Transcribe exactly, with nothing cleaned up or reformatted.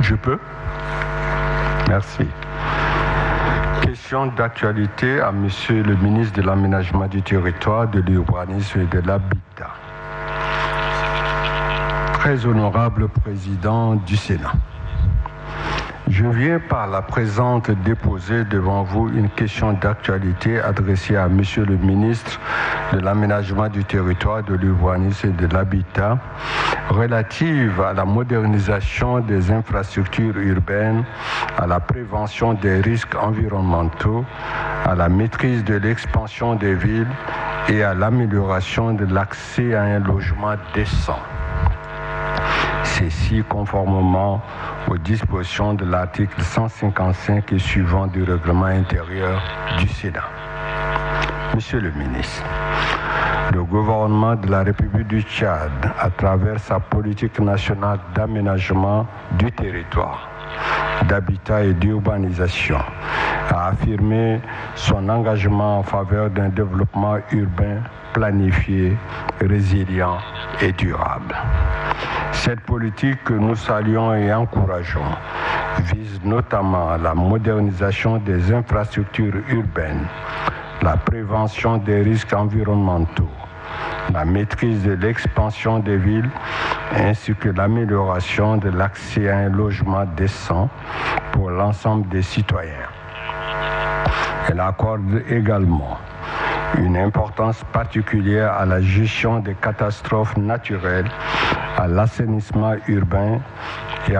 Je peux? Merci. Question d'actualité à Monsieur le ministre de l'Aménagement du Territoire, de l'Urbanisme et de l'Habitat. Très honorable président du Sénat, je viens par la présente déposer devant vous une question d'actualité adressée à Monsieur le ministre de l'Aménagement du Territoire, de l'Urbanisme et de l'Habitat relative à la modernisation des infrastructures urbaines, à la prévention des risques environnementaux, à la maîtrise de l'expansion des villes et à l'amélioration de l'accès à un logement décent. Ceci conformément aux dispositions de l'article cent cinquante-cinq et suivant du règlement intérieur du Sénat. Monsieur le ministre, le gouvernement de la République du Tchad, à travers sa politique nationale d'aménagement du territoire, d'habitat et d'urbanisation, a affirmé son engagement en faveur d'un développement urbain planifié, résilient et durable. Cette politique que nous saluons et encourageons vise notamment la modernisation des infrastructures urbaines, la prévention des risques environnementaux, la maîtrise de l'expansion des villes ainsi que l'amélioration de l'accès à un logement décent pour l'ensemble des citoyens. Elle accorde également une importance particulière à la gestion des catastrophes naturelles, à l'assainissement urbain et à